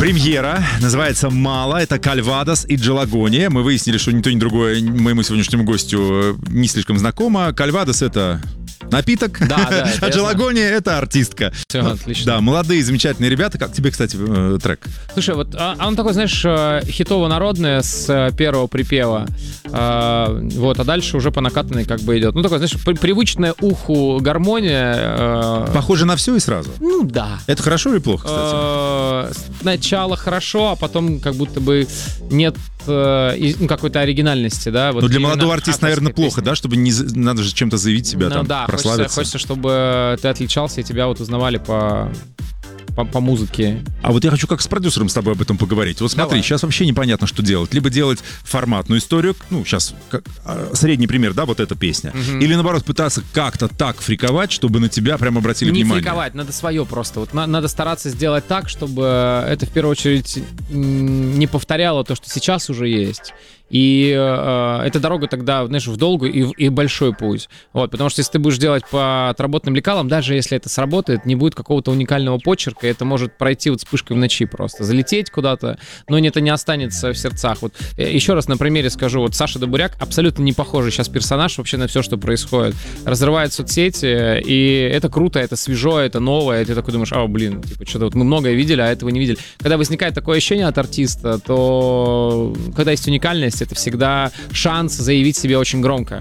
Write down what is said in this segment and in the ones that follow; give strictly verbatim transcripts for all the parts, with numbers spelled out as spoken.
Премьера. Называется «Мало». Это Кальвадос и Джелагония. Мы выяснили, что ни то, ни другое моему сегодняшнему гостю не слишком знакомо. Кальвадос — это напиток, да, да, а Джелагония — это артистка. Все, отлично. Да, молодые, замечательные ребята. Как тебе, кстати, трек? Слушай, вот а, он такой, знаешь, хитово-народный с первого припева. А, вот, а дальше уже по накатанной как бы идет. Ну, такой, знаешь, привычная уху гармония. А... Похоже на все и сразу? Ну, да. Это хорошо или плохо, кстати? А, сначала хорошо, а потом как будто бы нет ну, какой-то оригинальности, да. Вот. Но для молодого артиста, наверное, плохо, песня. Да, чтобы не надо же чем-то заявить себя, ну, там, да, прославиться. Хочется, хочется, чтобы ты отличался и тебя вот узнавали по... По, по музыке. А вот я хочу как с продюсером с тобой об этом поговорить. Вот смотри, Давай. Сейчас вообще непонятно, что делать. Либо делать форматную историю, ну, сейчас как, средний пример, да, вот эта песня. Угу. Или, наоборот, пытаться как-то так фриковать, чтобы на тебя прям обратили не внимание. Не фриковать, надо свое просто. Вот на, надо стараться сделать так, чтобы это, в первую очередь, не повторяло то, что сейчас уже есть. И э, эта дорога тогда, знаешь, в долгую и, и большой путь. Вот, потому что если ты будешь делать по отработанным лекалам, даже если это сработает, не будет какого-то уникального почерка, это может пройти вот вспышкой в ночи просто, залететь куда-то, но это не останется в сердцах. Вот еще раз на примере скажу, вот Саша Добуряк абсолютно не похожий сейчас персонаж вообще на все, что происходит. Разрывает соцсети, и это круто, это свежо, это новое, и ты такой думаешь, а, блин, типа, что-то вот мы многое видели, а этого не видели. Когда возникает такое ощущение от артиста, то когда есть уникальность, это всегда шанс заявить себе очень громко.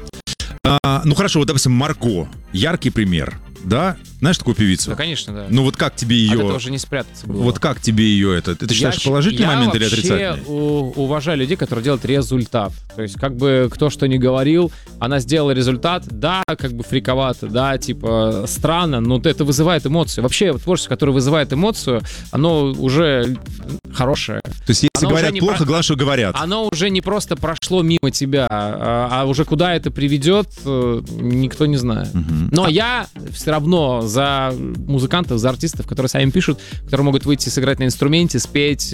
А, ну хорошо, вот, допустим, Марго. Яркий пример. Да? Знаешь такую певицу? Да, конечно, да. Ну вот как тебе ее... От этого уже не спрятаться было. Вот как тебе ее это? Ты считаешь я, положительный момент или отрицательный? Я вообще уважаю людей, которые делают результат. То есть как бы кто что ни говорил, она сделала результат, да, как бы фриковато, да, типа странно, но это вызывает эмоцию. Вообще творчество, которое вызывает эмоцию, оно уже хорошее. То есть если оно говорят плохо, про... главное, что говорят. Оно уже не просто прошло мимо тебя, а, а уже куда это приведет, никто не знает. Угу. Но а... я все равно за музыкантов, за артистов, которые сами пишут, которые могут выйти сыграть на инструменте, спеть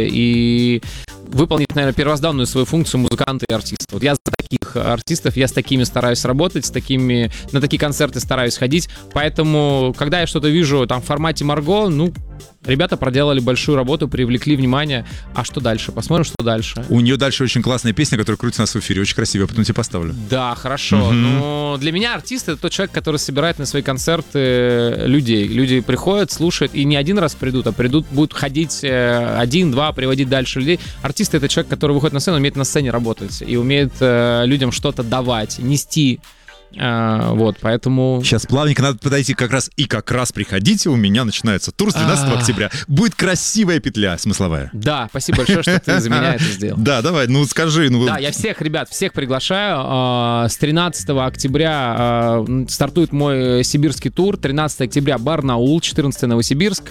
и выполнить, наверное, первозданную свою функцию музыканта и артиста. Вот я за таких артистов, я с такими стараюсь работать, с такими, на такие концерты стараюсь ходить, поэтому, когда я что-то вижу там в формате Марго, ну, ребята проделали большую работу, привлекли внимание. А что дальше? Посмотрим, что дальше. У нее дальше очень классная песня, которая крутится у нас в эфире. Очень красивая, потом тебе поставлю. Да, хорошо. Mm-hmm. Но для меня артист — это тот человек, который собирает на свои концерты людей. Люди приходят, слушают, и не один раз придут, а придут, будут ходить один-два, приводить дальше людей. Артист — это человек, который выходит на сцену, умеет на сцене работать и умеет э, людям что-то давать, нести. А, вот, поэтому... Сейчас плавненько надо подойти как раз, и как раз приходите, у меня начинается тур с двенадцатого октября. Будет красивая петля смысловая. Да, спасибо большое, что ты за меня это сделал. Да, давай, ну скажи. Ну... Да, я всех, ребят, всех приглашаю. С тринадцатого октября стартует мой сибирский тур. тринадцатого октября Барнаул, четырнадцатого Новосибирск,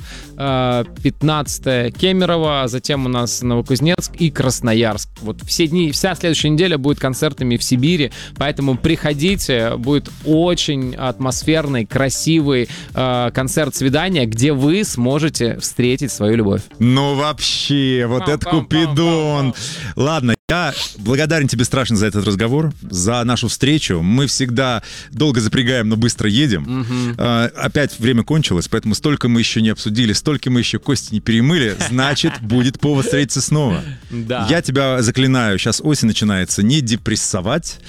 пятнадцатого Кемерово, затем у нас Новокузнецк и Красноярск. Вот все дни, вся следующая неделя будет концертами в Сибири, поэтому приходите. Будет очень атмосферный, красивый э, концерт-свидания, где вы сможете встретить свою любовь. Ну вообще, вот пам, это пам, Купидон. Пам, пам, пам. Ладно, я благодарен тебе страшно за этот разговор, за нашу встречу. Мы всегда долго запрягаем, но быстро едем. Угу. Э, опять время кончилось, поэтому столько мы еще не обсудили, столько мы еще кости не перемыли, значит, будет повод встретиться снова. Да. Я тебя заклинаю, сейчас осень начинается, не депрессовать.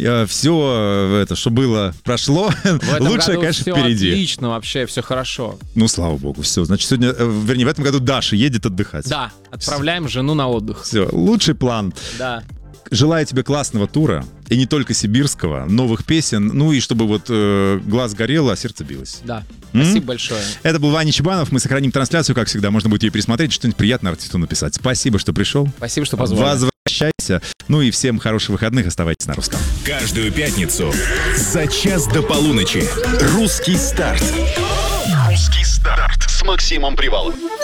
Все это, что было, прошло. Лучшее, конечно, все впереди. Отлично, вообще, все хорошо. Ну, слава богу, все. Значит, сегодня, вернее, в этом году Даша едет отдыхать. Да, отправляем жену на отдых. Все, лучший план. Да. Желаю тебе классного тура, и не только сибирского, новых песен, ну и чтобы вот э, глаз горел, а сердце билось. Да, спасибо М-м? большое. Это был Ваня Чебанов, мы сохраним трансляцию, как всегда, можно будет ее пересмотреть, что-нибудь приятное артисту написать. Спасибо, что пришел. Спасибо, что позвали. Возвращайся, ну и всем хороших выходных, оставайтесь на русском. Каждую пятницу за час до полуночи «Русский старт». «Русский старт» с Максимом Приваловым.